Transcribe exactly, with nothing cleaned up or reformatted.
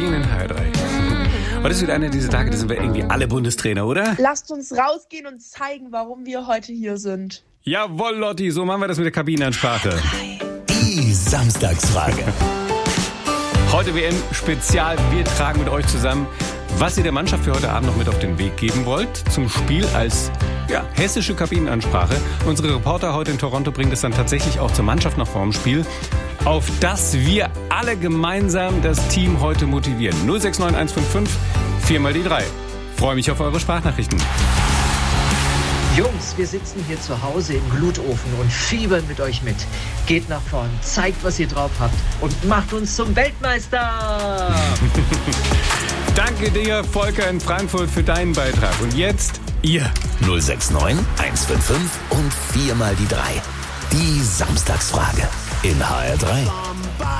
Kabinen in H R drei. Heute ist wieder einer dieser Tage, da sind wir irgendwie alle Bundestrainer, oder? Lasst uns rausgehen und zeigen, warum wir heute hier sind. Jawohl, Lotti, so machen wir das mit der Kabinenansprache. Die Samstagsfrage. Heute W M-Spezial. Wir tragen mit euch zusammen, was ihr der Mannschaft für heute Abend noch mit auf den Weg geben wollt. Zum Spiel als ja, hessische Kabinenansprache. Unsere Reporter heute in Toronto bringen es dann tatsächlich auch zur Mannschaft noch vor dem Spiel, auf das wir alle gemeinsam das Team heute motivieren. null sechs neun eins fünf fünf, vier mal die drei. Freue mich auf eure Sprachnachrichten. Jungs, wir sitzen hier zu Hause im Glutofen und fiebern mit euch mit. Geht nach vorn, zeigt, was ihr drauf habt und macht uns zum Weltmeister! Danke dir, Volker in Frankfurt, für deinen Beitrag. Und jetzt ihr. null sechs neun eins fünf fünf und vier mal die drei. Die Samstagsfrage in H R drei.